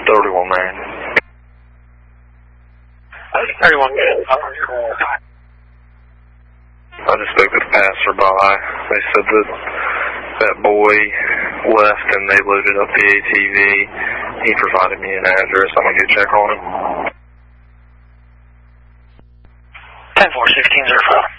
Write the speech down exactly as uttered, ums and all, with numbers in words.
thirty-one, man. thirty-one, good. I just spoke to the passerby. They said that that boy left and they loaded up the A T V. He provided me an address. I'm going to go check on him. ten four, sixteen zero five.